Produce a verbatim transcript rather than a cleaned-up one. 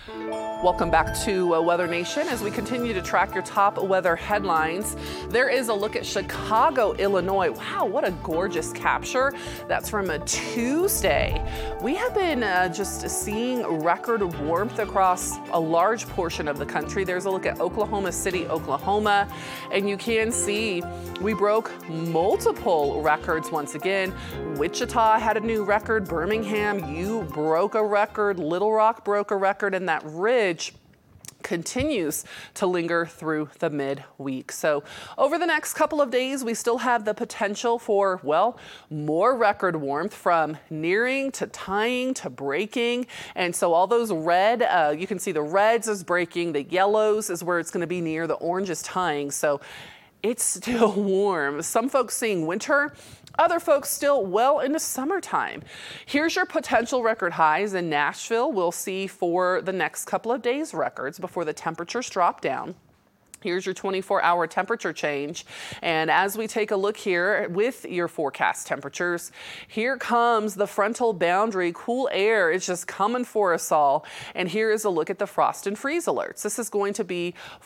Welcome back to uh, Weather Nation. As we continue to track your top weather headlines, there is a look at Chicago, Illinois. Wow, what a gorgeous capture. That's from a Tuesday. We have been uh, just seeing record warmth across a large portion of the country. There's a look at Oklahoma City, Oklahoma, and you can see we broke multiple records once again. Wichita had a new record. Birmingham, you broke a record. Little Rock broke a record, and that ridge continues to linger through the midweek. So over the next couple of days, we still have the potential for, well, more record warmth from nearing to tying to breaking. And so all those red, uh, you can see the reds is breaking, the yellows is where it's going to be near, the orange is tying. So it's still warm. Some folks seeing winter, other folks still well into summertime. Here's your potential record highs in Nashville. We'll see for the next couple of days records before the temperatures drop down. Here's your twenty-four hour temperature change. And as we take a look here with your forecast temperatures, here comes the frontal boundary. Cool air is just coming for us all. And here is a look at the frost and freeze alerts. This is going to be